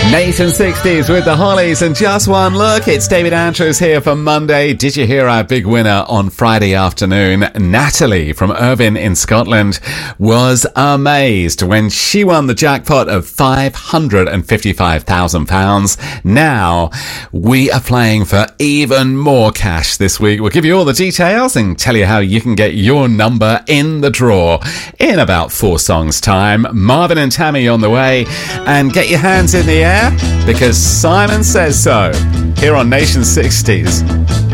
Nation 60s with the Hollies and Just One Look. It's David Andrews here for Monday. Did you hear our big winner on Friday afternoon? Natalie from Irvine in Scotland was amazed when she won the jackpot of £555,000. Now we are playing for even more cash this week. We'll give you all the details and tell you how you can get your number in the draw in about 4 songs time. Marvin and Tammy on the way, and get your hands in the air because Simon says so here on Nation 60s.